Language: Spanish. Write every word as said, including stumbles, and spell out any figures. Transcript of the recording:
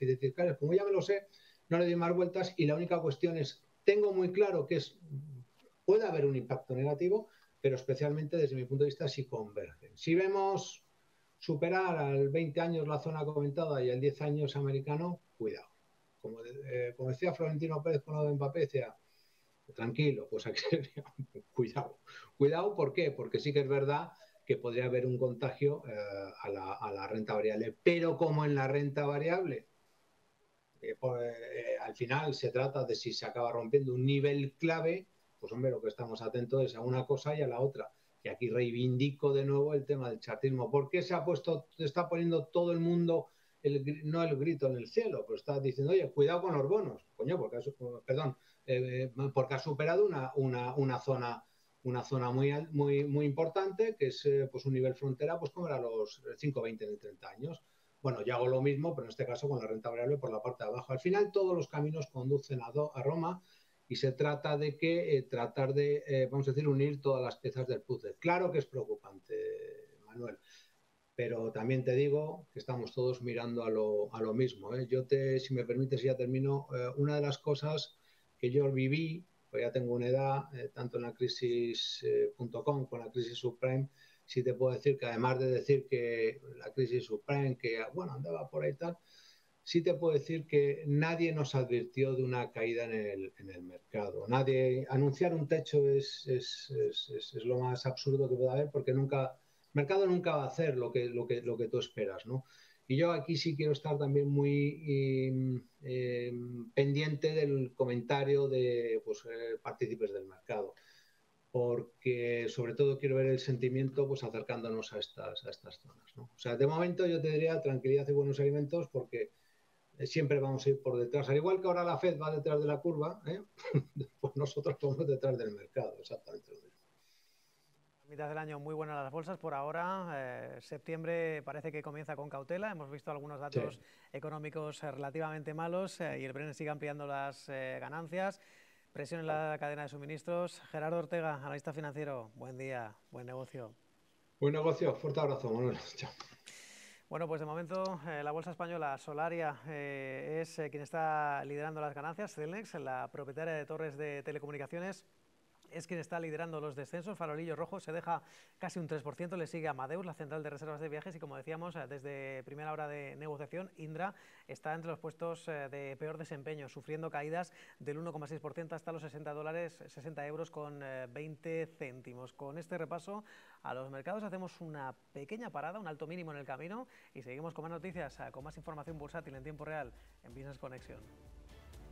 déficits fiscales. Como ya me lo sé, no le doy más vueltas y la única cuestión es, tengo muy claro que es, puede haber un impacto negativo, pero especialmente desde mi punto de vista si convergen. Si vemos superar al veinte años la zona comentada y al diez años americano, cuidado. Como, eh, como decía Florentino Pérez con lo de Mbappé, decía, tranquilo, pues aquí, cuidado. Cuidado, ¿por qué? Porque sí que es verdad que podría haber un contagio eh, a, la, a la renta variable, pero como en la renta variable, eh, pues, eh, al final se trata de si se acaba rompiendo un nivel clave, pues hombre, lo que estamos atentos es a una cosa y a la otra. Y aquí reivindico de nuevo el tema del chartismo. ¿Por qué se ha puesto, se está poniendo todo el mundo, el, no el grito en el cielo, pero está diciendo, oye, cuidado con los bonos? Coño, porque has, perdón, eh, porque ha superado una, una, una zona una zona muy, muy, muy importante, que es eh, pues un nivel frontera, pues como era los cinco veinte en treinta años. Bueno, yo hago lo mismo, pero en este caso con la renta variable por la parte de abajo. Al final todos los caminos conducen a, do, a Roma y se trata de que eh, tratar de, eh, vamos a decir, unir todas las piezas del puzzle. Claro que es preocupante, Manuel, pero también te digo que estamos todos mirando a lo, a lo mismo. ¿eh? Yo te, si me permites, ya termino, eh, una de las cosas que yo viví, pues ya tengo una edad, eh, tanto en la crisis punto com eh, con la crisis subprime, sí te puedo decir que además de decir que la crisis subprime, que bueno, andaba por ahí tal, sí te puedo decir que nadie nos advirtió de una caída en el, en el mercado. Nadie, anunciar un techo es, es, es, es, es lo más absurdo que pueda haber porque nunca, el mercado nunca va a hacer lo que, lo que, lo que tú esperas, ¿no? Y yo aquí sí quiero estar también muy eh, eh, pendiente del comentario de pues, eh, partícipes del mercado, porque sobre todo quiero ver el sentimiento pues acercándonos a estas, a estas zonas, ¿no? O sea, de momento yo te diría tranquilidad y buenos alimentos porque siempre vamos a ir por detrás. Al igual que ahora la Fed va detrás de la curva, ¿eh? pues nosotros vamos detrás del mercado, exactamente lo mismo. Mitad del año muy buenas las bolsas por ahora. Eh, septiembre parece que comienza con cautela. Hemos visto algunos datos Sí. económicos eh, relativamente malos eh, y el Brent sigue ampliando las eh, ganancias. Presión en la cadena de suministros. Gerardo Ortega, analista financiero. Buen día, buen negocio. Buen negocio, fuerte abrazo, Manuel. Chao. Bueno, pues de momento eh, la bolsa española, Solaria, eh, es eh, quien está liderando las ganancias. Celnex, la propietaria de torres de telecomunicaciones, es quien está liderando los descensos. Farolillo rojo se deja casi un tres por ciento, le sigue Amadeus, la central de reservas de viajes, y como decíamos, desde primera hora de negociación, Indra está entre los puestos de peor desempeño, sufriendo caídas del uno coma seis por ciento hasta los sesenta dólares, sesenta euros con veinte céntimos. Con este repaso a los mercados hacemos una pequeña parada, un alto mínimo en el camino, y seguimos con más noticias, con más información bursátil en tiempo real en Business Connection.